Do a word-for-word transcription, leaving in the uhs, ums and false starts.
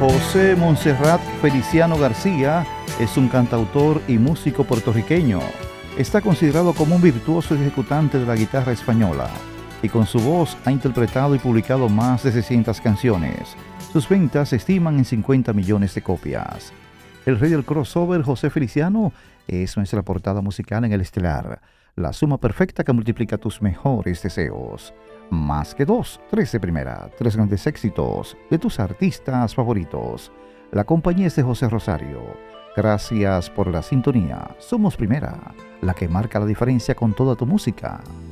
José Montserrat Feliciano García es un cantautor y músico puertorriqueño. Está considerado como un virtuoso ejecutante de la guitarra española y con su voz ha interpretado y publicado más de seiscientas canciones. Sus ventas se estiman en cincuenta millones de copias. El rey del crossover, José Feliciano, es nuestra portada musical en el Estelar, la suma perfecta que multiplica tus mejores deseos. Más que dos, tres de primera, tres grandes éxitos de tus artistas favoritos. La compañía es de José Rosario. Gracias por la sintonía. Somos Primera, la que marca la diferencia con toda tu música.